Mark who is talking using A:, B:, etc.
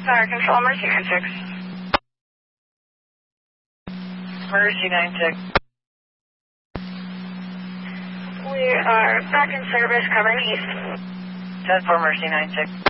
A: Fire Control, Mercy 96.
B: Mercy 96.
A: We are back in service, covering east.
B: 10-4, Mercy 96.